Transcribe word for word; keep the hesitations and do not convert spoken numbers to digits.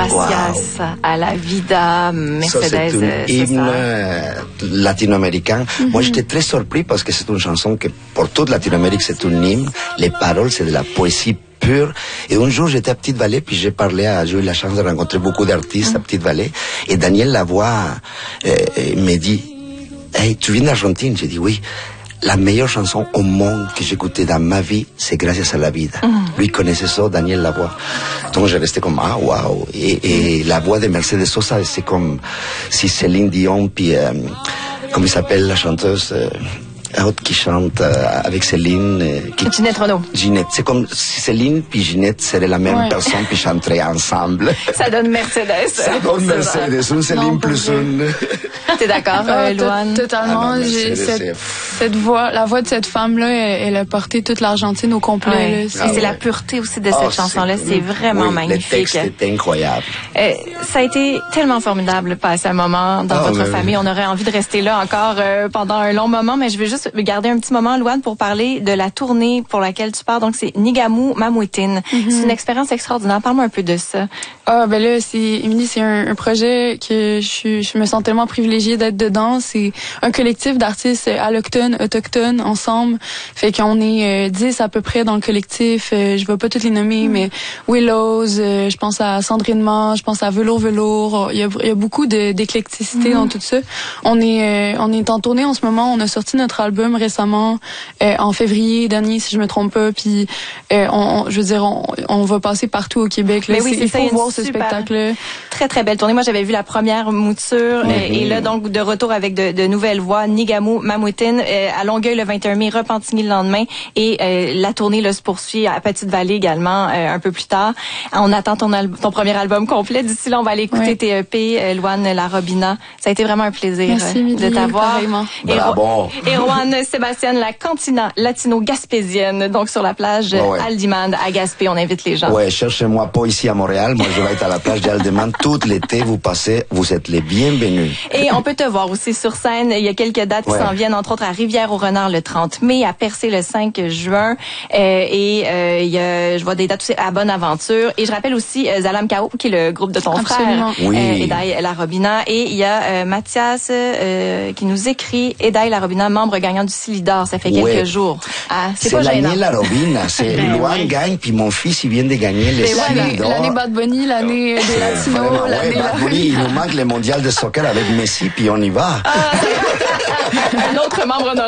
Gracias wow. a la vida, Mercedes. Ça, c'est un hymne latino-américain. Mm-hmm. Moi, j'étais très surpris parce que c'est une chanson que pour toute Latino-Amérique, c'est un hymne. Les paroles, c'est de la poésie pure. Et un jour, j'étais à Petite-Vallée, puis j'ai parlé à, j'ai eu la chance de rencontrer beaucoup d'artistes mm-hmm. à Petite-Vallée. Et Daniel Lavoie euh, me dit, hey, tu viens d'Argentine? J'ai dit oui. La meilleure chanson au monde que j'ai écoutée dans ma vie, c'est Gracias a la vida. Mm. Lui connaissait ça, Daniel Lavoie. Donc j'ai resté comme, ah, waouh. Et, et la voix de Mercedes Sosa, c'est comme si Céline Dion, puis, euh, comment il s'appelle la chanteuse, euh, autre qui chante euh, avec Céline. Euh, qui... Ginette Renaud. Ginette. C'est comme si Céline puis Ginette seraient la même ouais. personne puis chanteraient ensemble. Ça donne Mercedes. Ça donne Mercedes. Une Céline non, plus une. T'es d'accord, euh, Louane? Totalement. Ah non, j'ai cette, cette voix, la voix de cette femme-là, elle, elle a porté toute l'Argentine au complet. Ouais. Là, ah, et c'est ouais. la pureté aussi de cette oh, chanson-là. C'est, c'est vraiment oui, magnifique. Le texte est incroyable. Euh, ça a été tellement formidable de passer un moment dans oh, votre oui. famille. On aurait envie de rester là encore euh, pendant un long moment, mais je vais juste garder un petit moment, Louane, pour parler de la tournée pour laquelle tu pars. Donc, c'est Nigamu Mamuitin. Mm-hmm. C'est une expérience extraordinaire. Parle-moi un peu de ça. Ah, ben là, c'est, Émilie, c'est un, un projet que je, je me sens tellement privilégiée d'être dedans. C'est un collectif d'artistes allochtones, autochtones, ensemble. Fait qu'on est euh, dix à peu près dans le collectif. Euh, je vais pas toutes les nommer, mm. mais Willows, euh, je pense à Sandrine Ma, je pense à Velours Velours. Il y a, il y a beaucoup de, d'éclecticité mm. dans tout ça. On est, euh, on est en tournée en ce moment. On a sorti notre album récemment, euh, en février dernier, si je me trompe pas. Puis, euh, on, on, je veux dire, on, on va passer partout au Québec. Là. Mais oui, c'est, il faut ça, voir ce spectacle-là. Très, très belle tournée. Moi, j'avais vu la première mouture. Mm-hmm. euh, et là, donc, de retour avec de, de nouvelles voix. Nigamu Mamuitin, euh, à Longueuil le vingt et un mai, Repentigny le lendemain. Et euh, la tournée là, se poursuit à Petite-Vallée également, euh, un peu plus tard. On attend ton, al- ton premier album complet. D'ici là, on va aller écouter ouais. tes E P, euh, Louane Larobina. Ça a été vraiment un plaisir Merci, Midi, de t'avoir. Et, Ro- et Roanne Sébastien, la cantina latino-gaspésienne, donc sur la plage oh ouais. Aldimand à Gaspé. On invite les gens. Ouais, cherchez-moi pas ici à Montréal. Moi, je vais être à la plage d'Aldimand tout l'été. Vous passez, vous êtes les bienvenus. Et on peut te voir aussi sur scène. Il y a quelques dates ouais. qui s'en viennent, entre autres à Rivière-au-Renard le trente mai, à Percé le cinq juin. Euh, et euh, il y a, je vois des dates aussi à Bonaventure. Et je rappelle aussi euh, Zalam Kao, qui est le groupe de ton Absolument. frère, oui. euh, Edaï Larobina. Et il y a euh, Mathias euh, qui nous écrit, Edaï Larobina, membre gagnant du Silidor. Ça fait quelques ouais. jours. Ah, c'est, c'est pas l'année gênant. Larobina. C'est Louane gagne, puis mon fils, il vient de gagner les Silidor. L'année Bad Bunny, l'année des Latinos. Ouais, Bad Bunny, il nous manque le mondial de soccer avec Messi, puis on y va. Ah, un autre membre